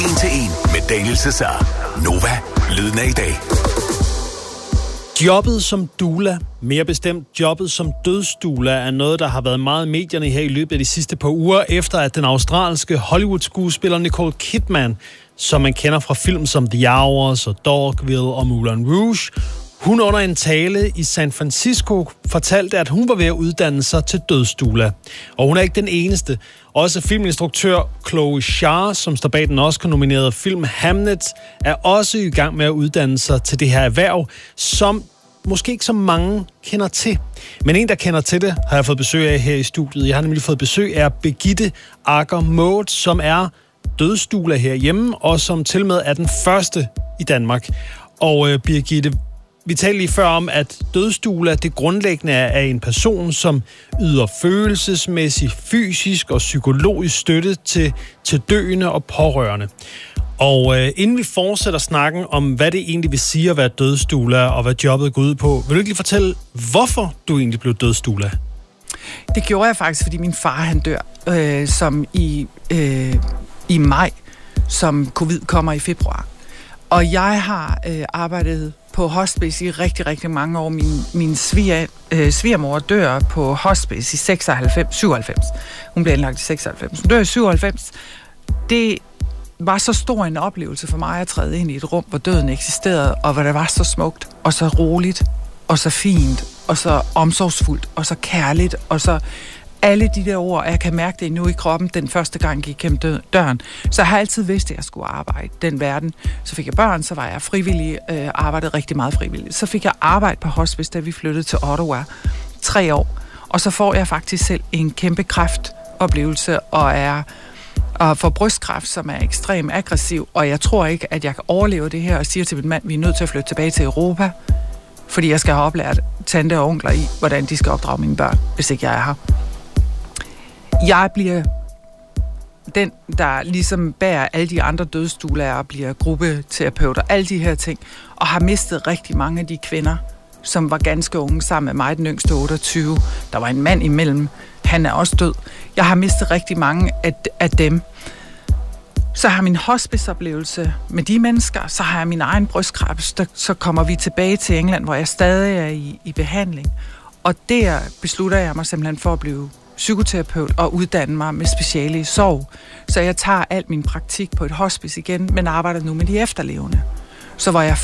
1 til 1 med Daniel Cesar. Nova, lyden af i dag. Jobbet som doula, mere bestemt jobbet som dødsdoula, er noget, der har været meget i medierne her i løbet af de sidste par uger, efter at den australske Hollywood-skuespiller Nicole Kidman, som man kender fra film som The Hours og Dogville og Moulin Rouge, hun under en tale i San Francisco fortalte, at hun var ved at uddanne sig til dødsdoula. Og hun er ikke den eneste. Også filminstruktør Chloe Zhao, som står bag den Oscar-nominerede film Hamnet, er også i gang med at uddanne sig til det her erhverv, som måske ikke så mange kender til. Men en, der kender til det, har jeg fået besøg af her i studiet. Jeg har nemlig fået besøg af Birgitte Agger Moth, som er dødsdoula herhjemme, og som til med er den første i Danmark. Og Birgitte, vi talte lige før om, at dødsdoula, det grundlæggende er en person, som yder følelsesmæssig, fysisk og psykologisk støtte til døende og pårørende. Og inden vi fortsætter snakken om, hvad det egentlig vil sige at være dødsdoula, og hvad jobbet går ud på, vil du ikke lige fortælle, hvorfor du egentlig blev dødsdoula? Det gjorde jeg faktisk, fordi min far han dør som i maj, som covid kommer i februar. Og jeg har arbejdet på hospice i rigtig, rigtig mange år. Min svigermor dør på hospice i 97. Hun blev indlagt i 96. Hun dør i 97. Det var så stor en oplevelse for mig at træde ind i et rum, hvor døden eksisterede, og hvor det var så smukt, og så roligt, og så fint, og så omsorgsfuldt, og så kærligt, og så alle de der ord, og jeg kan mærke det nu i kroppen, den første gang jeg gik gennem døren. Så jeg har altid vidst, at jeg skulle arbejde i den verden. Så fik jeg børn, så var jeg frivillig, arbejdede rigtig meget frivilligt. Så fik jeg arbejde på hospice, da vi flyttede til Ottawa 3 år. Og så får jeg faktisk selv en kæmpe kræftoplevelse, og får brystkræft, som er ekstremt aggressiv, og jeg tror ikke, at jeg kan overleve det her, og siger til min mand, vi er nødt til at flytte tilbage til Europa, fordi jeg skal have oplært tante og onkler i, hvordan de skal opdrage mine børn, hvis ikke jeg er her. Jeg bliver den, der ligesom bærer alle de andre dødsdoulaer og bliver gruppeterapeuter, alle de her ting, og har mistet rigtig mange af de kvinder, som var ganske unge sammen med mig, den yngste 28. Der var en mand imellem. Han er også død. Jeg har mistet rigtig mange af dem. Så har min hospiceoplevelse med de mennesker, så har jeg min egen brystkræft, så kommer vi tilbage til England, hvor jeg stadig er i behandling. Og der beslutter jeg mig simpelthen for at blive psykoterapeut og uddanne mig med speciale i sorg. Så jeg tager alt min praktik på et hospice igen, men arbejder nu med de efterlevende. Så hvor jeg